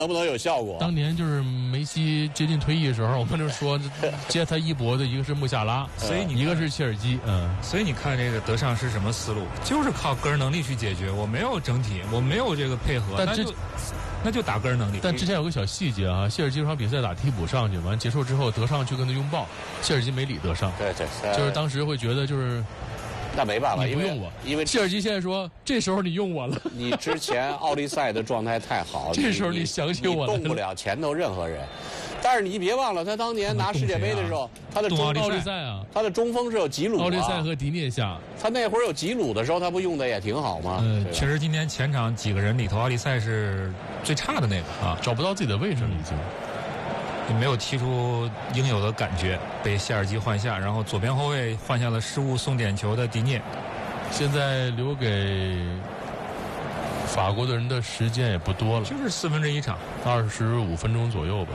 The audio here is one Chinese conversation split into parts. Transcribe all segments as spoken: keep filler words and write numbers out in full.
能不能有效果？ 当年就是梅西接近退役的时候，我们就说接他一脖子，一个是穆夏拉， 所以你一个是切尔基，嗯， 所以你看这个德尚是什么思路？就是靠个人能力去解决，我没有整体，我没有这个配合， 但这那就那就打个人能力。 但之前有个小细节啊，切尔基这场比赛打替补上去，完结束之后，德尚去跟他拥抱，切尔基没理德尚， 对对，呃、 就是当时会觉得就是。 那没办法， 你不用我， 因为切尔基现在说，这时候你用我了。 你之前奥利赛的状态太好， 这时候你想起我了， 你动不了前头任何人。但是你别忘了，他当年拿世界杯的时候，他的中奥利赛啊， 他的中锋是有吉鲁、啊， 奥利赛和迪涅夏。 他那会儿有吉鲁的时候，他不用的也挺好吗？ 嗯，确实，今天前场几个人里头，奥利赛是最差的那个啊， 找不到自己的位置了，已经。 也没有踢出应有的感觉，被谢尔基换下，然后左边后卫换下了失误送点球的迪涅。 现在留给法国的人的时间也不多了， 就是四分之一场， 二十五分钟左右吧。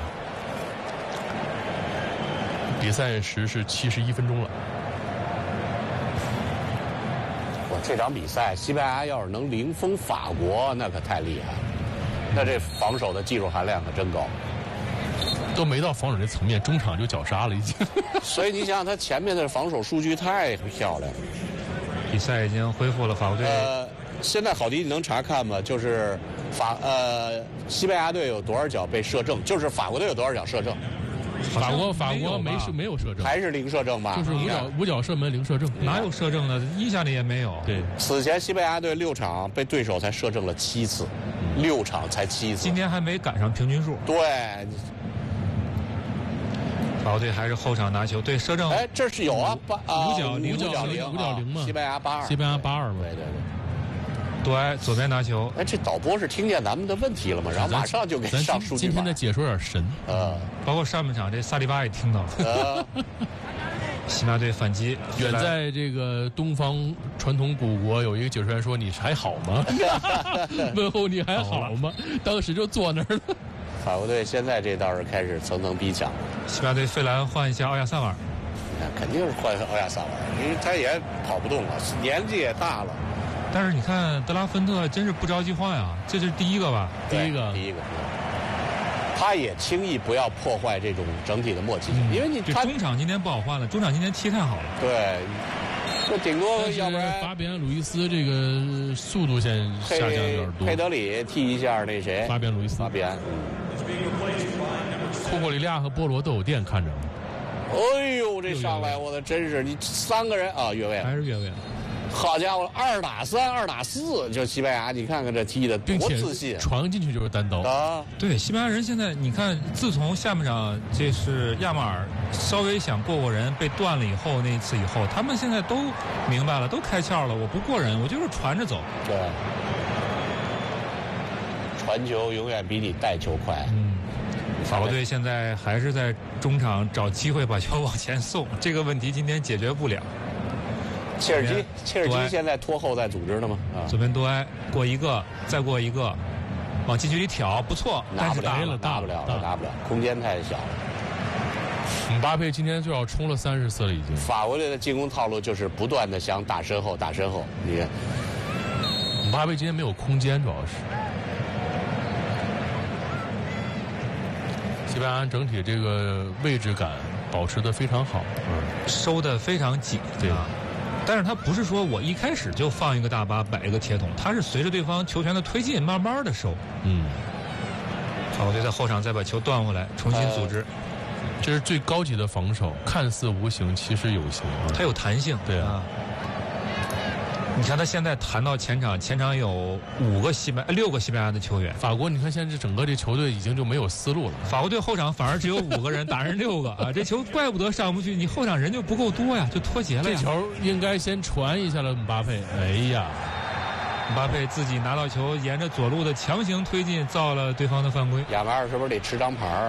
比赛时是七十一分钟了。 哇，这场比赛西班牙要是能零封法国，那可太厉害了。那这防守的技术含量可真高。 都没到防守这层面，中场就绞杀了已经。 所以你想想，他前面的防守数据太漂亮了。 比赛已经恢复了，法国队。 呃，现在郝迪，你能查看吗？就是法呃西班牙队有多少脚被射正，就是法国队有多少脚射正。 法国法国没是没有射正， 还是零射正吧？ 就是五脚五脚射门零射正， 哪有射正的？印象里也没有。 对， 此前西班牙队六场被对手才射正了七次，嗯、六场才七次。 今天还没赶上平均数。 对。 法国队还是后场拿球，对射正。 哎，这是有啊，八啊五角零五角零五角零嘛， 西班牙八二， 西班牙八二嘛， 对对对。 对，左边拿球。 哎，这导播是听见咱们的问题了吗？然后马上就给上数据。 今天的解说有点神， 呃， 包括上半场这萨利巴也听到了。呃，西班牙队反击， 远在这个东方传统古国有一个解说员说：“你还好吗？”问候你还好吗？当时就坐那儿了。 法国队现在这倒是开始层层逼抢。 西班牙队费兰换一下奥亚萨瓦尔， 那肯定是换奥亚萨瓦尔，因为他也跑不动了，年纪也大了。 但是你看德拉芬特真是不着急换呀，这是第一个吧？ 第一个， 第一个。他也轻易不要破坏这种整体的默契，嗯、因为你这中场今天不好换了，中场今天踢太好了。 对。就顶多要不然法比安·鲁伊斯这个速度线下降有点多。 佩德里替一下那谁？ 法比安·鲁伊斯。 法比安。 库库里利亚和波罗都有电看着。 哎呦，这上来我的真是你三个人啊，越位还是越位。 好家伙，二打三，二打四，就西班牙，你看看这踢的多自信， 传进去就是单刀啊！ 对，西班牙人现在你看，自从下半场这是亚马尔稍微想过过人被断了以后，那一次以后，他们现在都明白了，都开窍了。我不过人，我就是传着走。 对，传球永远比你带球快。 嗯，法国队现在还是在中场找机会把球往前送，这个问题今天解决不了。 切尔基，切尔基现在拖后在组织呢吗？啊， 左边多埃过一个，再过一个，往禁区里挑，不错， 拿不了了， 拿不了了，拿不了，空间太小了。 姆巴佩今天最少冲了三十次了，已经。 法国队的进攻套路就是不断的想打身后，打身后。你看， 姆巴佩今天没有空间，主要是。西班牙整体这个位置感保持得非常好， 嗯，收得非常紧， 对啊。但是他不是说我一开始就放一个大巴摆一个铁桶，他是随着对方球权的推进慢慢的收。 嗯， 法国队在后场再把球断回来，重新组织，呃、 这是最高级的防守，看似无形，其实有形， 它有弹性。 对啊。 你看他现在弹到前场，前场有五个西班六个西班牙的球员。 法国，你看现在这整个这球队已经就没有思路了。 法国队后场反而只有五个人打人六个啊，这球怪不得上不去，你后场人就不够多呀，就脱节了呀。 这球应该先传一下了，姆巴佩。哎呀， 姆巴佩自己拿到球，沿着左路的强行推进，造了对方的犯规。 亚马尔是不是得吃张牌啊？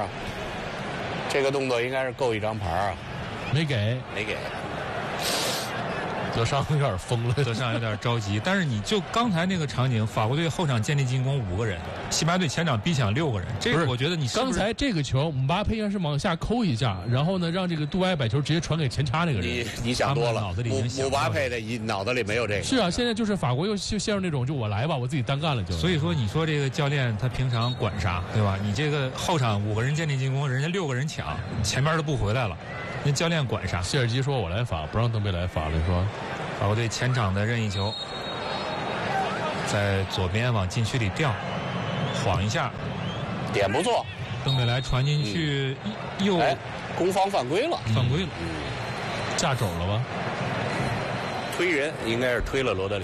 这个动作应该是够一张牌啊。 没给， 没给。 德尚有点疯了， 德尚有点着急。但是你就刚才那个场景，法国队后场建立进攻五个人，西班牙队前场逼抢六个人，这个我觉得你是刚才这个球，姆巴佩应该是往下抠一下，然后呢让这个杜埃把球直接传给前插那个人。 你你想多了， 脑子里已经姆巴佩的脑子里没有这个。 是啊，现在就是法国又就陷入那种就我来吧，我自己单干了就。 所以说你说这个教练他平常管啥，对吧？你这个后场五个人建立进攻，人家六个人抢，前面都不回来了，那教练管啥？ 谢尔基说我来罚，不让登贝莱罚了，说。 法国队前场的任意球，在左边往禁区里掉，晃一下， 点不错。 登贝莱传进去，嗯、又、 哎、攻防犯规了， 犯规了， 嗯、 架肘了吧？ 推人应该是推了罗德里。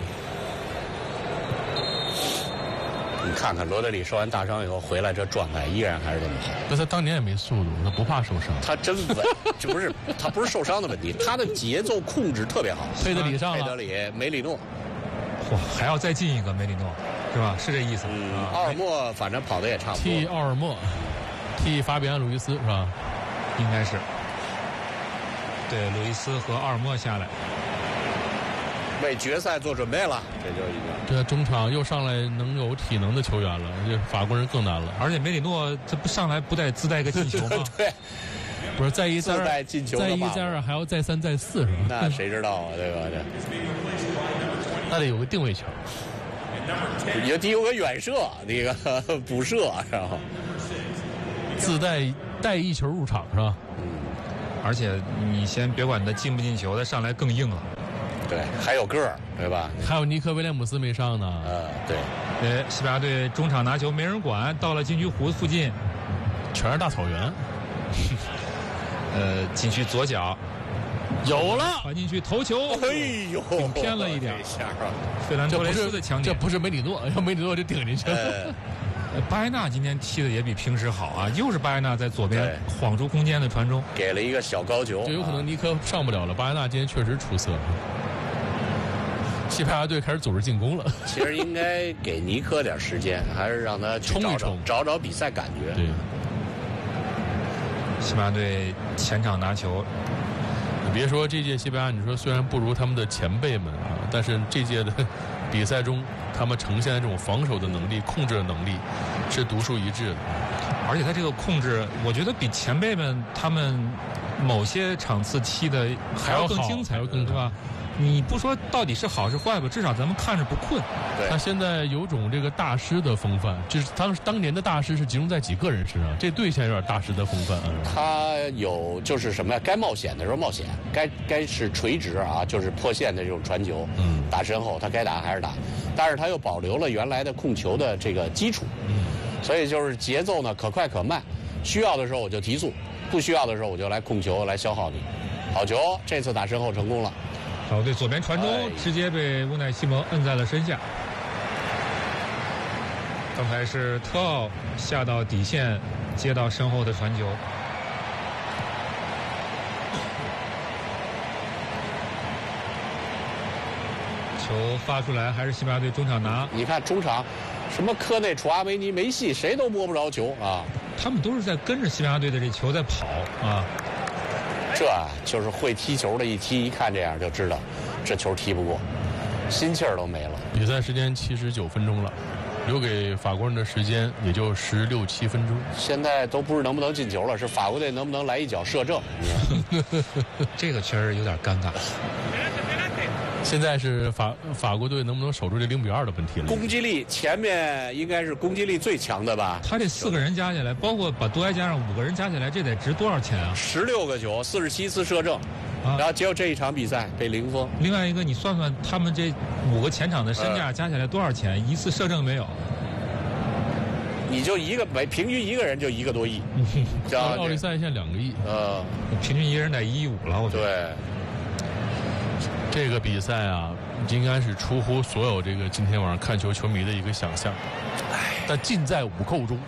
你看看罗德里受完大伤以后回来，这状态依然还是这么好。 那他当年也没速度，他不怕受伤。 他真稳，这不是他不是受伤的问题，他的节奏控制特别好。 佩德里上了， 佩德里、梅里诺， 哇，还要再进一个梅里诺，是吧？是这意思。 嗯，啊、奥尔默反正跑的也差不多。 替奥尔默，替法比安·路易斯是吧？ 应该是。对，路易斯和奥尔默下来。 为决赛做准备了，这就已经。 这中场又上来能有体能的球员了，这法国人更难了。 而且梅里诺这不上来不带自带一个进球吗？ 对， 不是再一再二， 自带进球， 再一再二还要再三再四是吧？ 那谁知道啊，对吧？这那得有个定位球， 也得有个远射，那个补射，然后自带带一球入场是吧？ 嗯， 而且你先别管他进不进球，他上来更硬了。 对，还有个儿，对吧？ 还有尼克威廉姆斯没上呢。 呃，对。 呃，西班牙队中场拿球没人管，到了禁区弧附近， 全是大草原。 呃，禁区左脚有了， 传进去头球， 哎呦， 顶偏了一点。 这下啊， 费兰托雷斯的强点， 这不是梅里诺，要梅里诺就顶进去了。 呃、巴埃纳今天踢的也比平时好啊，又是巴埃纳在左边晃出空间的传中， 给了一个小高球。 就有可能尼克上不了了，巴埃纳今天确实出色。西班牙队开始组织进攻了。 其实应该给尼克点时间，还是让他去找找冲一冲， 找找比赛感觉。 对。 西班牙队前场拿球， 你别说这届西班牙，你说虽然不如他们的前辈们啊，但是这届的比赛中，他们呈现的这种防守的能力、控制的能力是独树一帜的。 而且他这个控制，我觉得比前辈们他们某些场次踢的还要更精彩， 还要更对吧？你不说到底是好是坏吧，至少咱们看着不困。 对， 他现在有种这个大师的风范，就是当当年的大师是集中在几个人身上，这队现在有点大师的风范啊。 他有就是什么呀？该冒险的时候冒险，该该是垂直啊，就是破线的这种传球， 嗯， 打身后他该打还是打，但是他又保留了原来的控球的这个基础， 嗯， 所以就是节奏呢可快可慢，需要的时候我就提速，不需要的时候我就来控球来消耗你。好球，这次打身后成功了。 好，对，左边传中、哎、直接被乌奈西蒙摁在了身下。刚才是特奥下到底线接到身后的传球，球发出来还是西班牙队中场拿。 你看中场什么科内、楚阿梅尼、梅西，谁都摸不着球啊！ 他们都是在跟着西班牙队的这球在跑啊。 这就是会踢球的，一踢一看这样就知道，这球踢不过，心气儿都没了。 比赛时间七十九分钟了，留给法国人的时间也就十六七分钟。 现在都不是能不能进球了，是法国队能不能来一脚射正。 这个确实有点尴尬。 现在是法法国队能不能守住这零比二的问题了？ 攻击力前面应该是攻击力最强的吧？ 他这四个人加起来，包括把杜埃加上五个人加起来，这得值多少钱啊？ 十六个球，四十七次射正，啊、然后结果这一场比赛被零封。 另外一个，你算算他们这五个前场的身价加起来多少钱？呃、一次射正没有？ 你就一个每平均一个人就一个多亿。 奥利赛现在两个亿， 呃， 平均一人得一亿五了，我觉得。 对。 这个比赛啊，应该是出乎所有这个今天晚上看球球迷的一个想象，但尽在五扣中。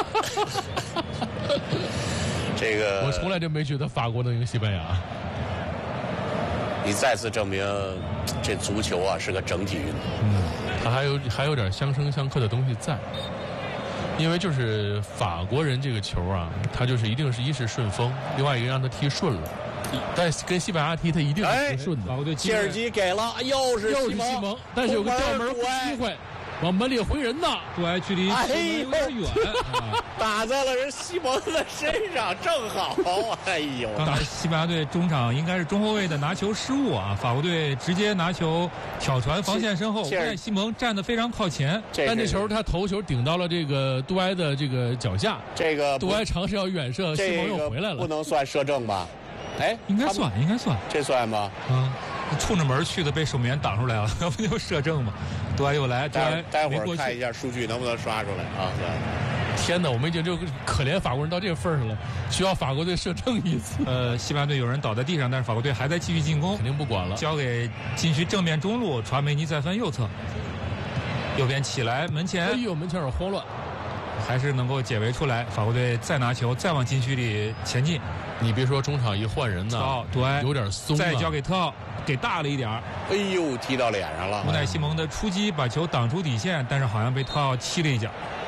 这个我从来就没觉得法国能赢西班牙。 你再次证明，这足球啊是个整体运动。 嗯，它还有还有点相生相克的东西在，因为就是法国人这个球啊，他就是一定是一是顺风，另外一个让他踢顺了。 但跟西班牙踢他一定是不顺的。 法国队切尔基给了，又是又是西蒙，但是有个吊门机会。往门里回人呐， 杜埃距离有点远， 哎、打在了人西蒙的身上，正好。哎呦！ 刚才西班牙队中场应该是中后卫的拿球失误啊，法国队直接拿球挑传防线身后，乌西蒙站得非常靠前， 但这球他头球顶到了这个杜埃的这个脚下， 这个杜埃尝试要远射，西蒙又回来了， 不能算射正吧？哎， 应该算，应该算， 这算吗？ 啊。冲着门去的，被守门员挡出来了，要不就射正嘛。杜埃又来， 待待会儿看一下数据能不能刷出来啊！ 天哪，我们已经就可怜法国人到这个份上了，需要法国队射正一次。 呃，西班牙队有人倒在地上，但是法国队还在继续进攻， 肯定不管了。 交给禁区正面中路，传梅尼再分右侧，右边起来门前， 哎呦，门前有点慌乱， 还是能够解围出来。法国队再拿球，再往禁区里前进。 你别说中场一换人呢， 奥杜埃有点松， 再交给特奥。给大了一点儿， 哎呦，踢到脸上了。 乌奈西蒙的出击把球挡出底线，但是好像被特奥踢了一脚。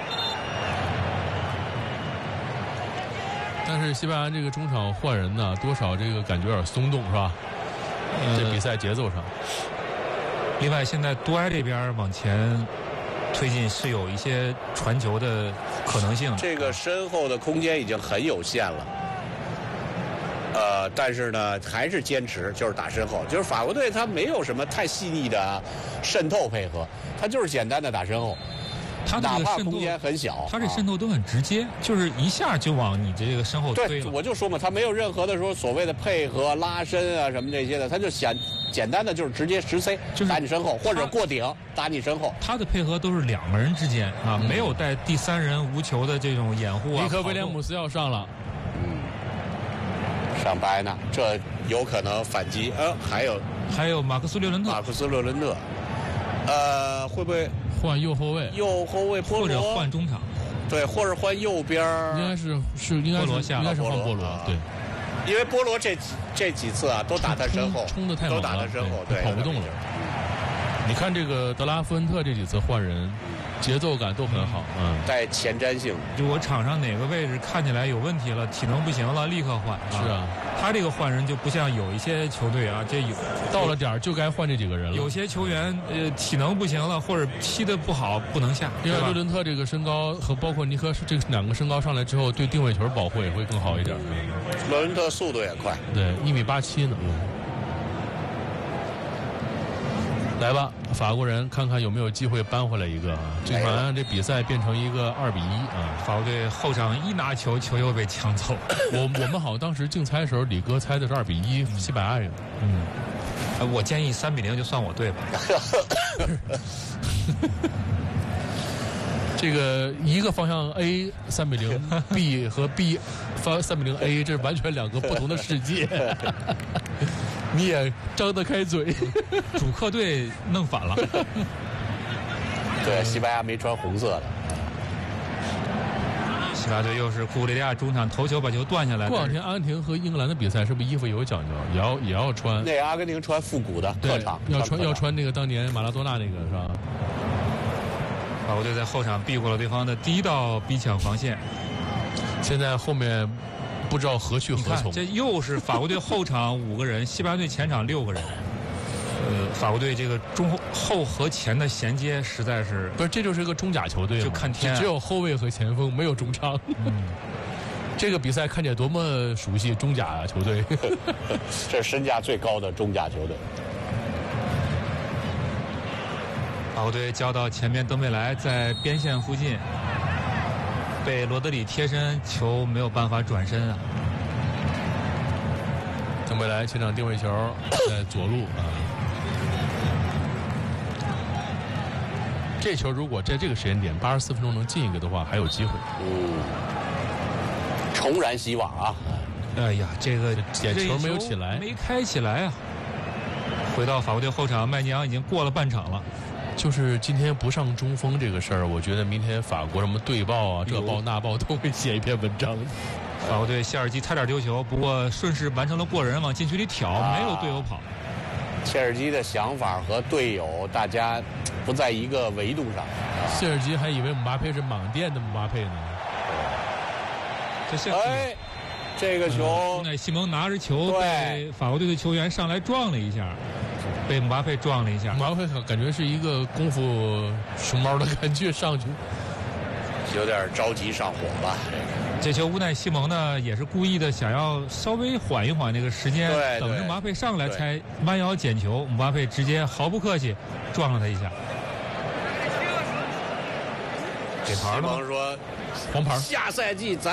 但是西班牙这个中场换人呢，多少这个感觉有点松动，是吧？呃、这比赛节奏上。 另外，现在杜埃这边往前推进是有一些传球的可能性。 这个身后的空间已经很有限了。呃，但是呢，还是坚持，就是打身后。就是法国队他没有什么太细腻的渗透配合，他就是简单的打身后。 他哪怕空间很小， 他这渗透都很直接，啊、就是一下就往你这个身后推了。 对，我就说嘛，他没有任何的说所谓的配合、拉伸啊什么这些的，他就简简单的就是直接直塞， 就是打你身后，或者过顶打你身后。 他的配合都是两个人之间啊，嗯、没有带第三人无球的这种掩护啊。 尼克威廉姆斯要上了。 上白呢，这有可能反击。呃，还有还有马克斯·略伦特， 马克斯·略伦特，呃，会不会换右后卫？ 右后卫波罗， 或者换中场？ 对，或者换右边。 应该是是应该是波罗下应该是换波罗， 啊、 对。 因为波罗这这几次啊，都打他身后， 冲的太猛了， 都打他身后，对， 跑不动了。你看这个德拉夫恩特这几次换人，节奏感都很好，嗯， 带前瞻性。 如果场上哪个位置看起来有问题了，体能不行了，立刻换。 是啊， 他这个换人就不像有一些球队啊，这有到了点儿就该换这几个人了。 有些球员呃体能不行了，或者踢得不好，不能下。 因为略伦特这个身高和包括尼克这两个身高上来之后，对定位球保护也会更好一点。 略伦特速度也快， 对，一米八七呢。来吧，法国人，看看有没有机会扳回来一个啊！最好让这比赛变成一个二比一啊！ 法国队后场一拿球，球又被抢走。 我我们好像当时竞猜的时候，李哥猜的是二比一西班牙人。 嗯，呃，我建议三比零就算我对吧？ 这个一个方向 A 三比零 ，B 和 B 方三比零 A， 这是完全两个不同的世界。你也张得开嘴， 主客队弄反了。 对，西班牙没穿红色的。 西班牙队又是库库雷利亚中场头球把球断下来。 过两天阿根廷和英格兰的比赛是不是衣服有讲究？也要也要穿。 那阿根廷穿复古的客场， 要穿要穿那个当年马拉多纳那个是吧？ 法国队在后场避过了对方的第一道逼抢防线， 现在后面不知道何去何从。 这又是法国队后场五个人，西班牙队前场六个人。呃，法国队这个中后和前的衔接实在是不是，这就是个中甲球队， 就看天、啊， 只有后卫和前锋，没有中场。嗯，这个比赛看起来多么熟悉，中甲球队， 这是身价最高的中甲球队。 法国队交到前面，登贝莱在边线附近被罗德里贴身，球没有办法转身啊。 登贝莱前场定位球在左路啊。这球如果在这个时间点八十四分钟能进一个的话，还有机会。 嗯，重燃希望啊！ 哎呀，这个点球没有起来， 没开起来啊！回到法国队后场，麦尼昂已经过了半场了。 就是今天不上中锋这个事儿，我觉得明天法国什么队报啊、这报那报都会写一篇文章。 法国队谢尔基差点丢球，不过顺势完成了过人，往禁区里挑，啊、没有队友跑。 切尔基的想法和队友大家不在一个维度上。 切尔基还以为姆巴佩是莽电的姆巴佩呢。 这现哎， 这个球， 乌奈西蒙拿着球被法国队的球员上来撞了一下，被姆巴佩撞了一下。 姆巴佩感觉是一个功夫熊猫的感觉上去， 有点着急上火吧？ 这球乌奈西蒙呢也是故意的，想要稍微缓一缓那个时间，等着姆巴佩上来才弯腰捡球。姆巴佩直接毫不客气撞了他一下，给牌了吗？ 西蒙说， 黄牌。 下赛季咱。